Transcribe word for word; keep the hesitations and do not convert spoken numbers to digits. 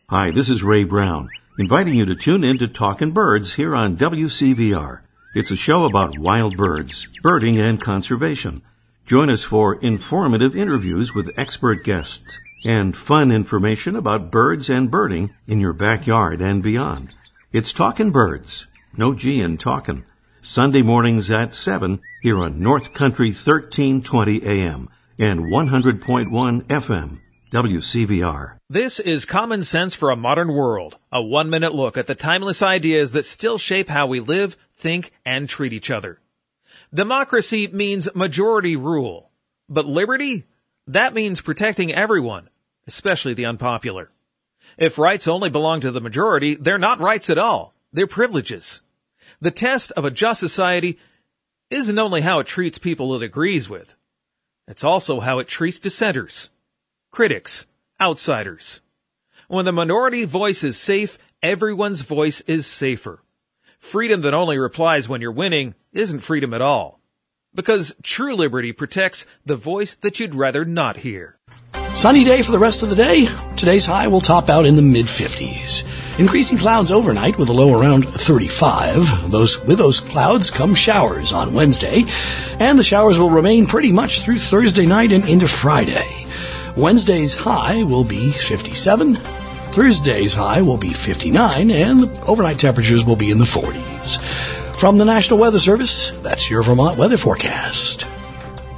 Hi, this is Ray Brown, inviting you to tune in to Talkin' Birds here on W C V R. It's a show about wild birds, birding, and conservation. Join us for informative interviews with expert guests and fun information about birds and birding in your backyard and beyond. It's Talkin' Birds, no G in talkin', Sunday mornings at seven here on North Country thirteen twenty A M and one hundred point one F M. W C V R. This is Common Sense for a Modern World, a one-minute look at the timeless ideas that still shape how we live, think, and treat each other. Democracy means majority rule, but liberty? That means protecting everyone, especially the unpopular. If rights only belong to the majority, they're not rights at all. They're privileges. The test of a just society isn't only how it treats people it agrees with. It's also how it treats dissenters, critics, outsiders. When the minority voice is safe, everyone's voice is safer. Freedom that only replies when you're winning isn't freedom at all. Because true liberty protects the voice that you'd rather not hear. Sunny day for the rest of the day. Today's high will top out in the mid-fifties. Increasing clouds overnight with a low around thirty-five. Those, with those clouds come showers on Wednesday. And the showers will remain pretty much through Thursday night and into Friday. Wednesday's high will be fifty-seven, Thursday's high will be fifty-nine, and the overnight temperatures will be in the forties. From the National Weather Service, that's your Vermont weather forecast.